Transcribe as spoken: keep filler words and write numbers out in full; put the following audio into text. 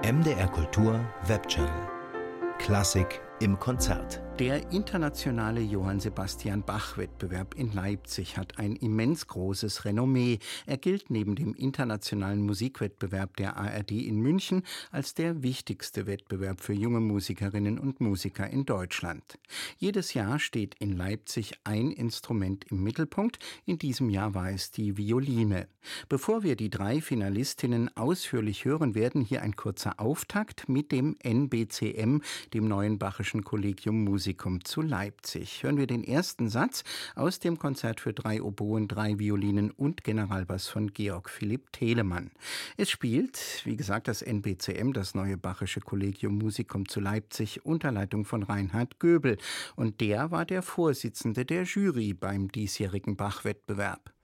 M D R Kultur Webchannel. Klassik im Konzert. Der internationale Johann Sebastian Bach-Wettbewerb in Leipzig hat ein immens großes Renommee. Er gilt neben dem internationalen Musikwettbewerb der A R D in München als der wichtigste Wettbewerb für junge Musikerinnen und Musiker in Deutschland. Jedes Jahr steht in Leipzig ein Instrument im Mittelpunkt. In diesem Jahr war es die Violine. Bevor wir die drei Finalistinnen ausführlich hören werden, hier ein kurzer Auftakt mit dem N B C M, dem Neuen Bachischen Collegium Musicum zu Leipzig. Hören wir den ersten Satz aus dem Konzert für drei Oboen, drei Violinen und Generalbass von Georg Philipp Telemann. Es spielt, wie gesagt, das N B C M, das Neue Bachische Collegium Musicum zu Leipzig, unter Leitung von Reinhard Göbel. Und der war der Vorsitzende der Jury beim diesjährigen Bach-Wettbewerb.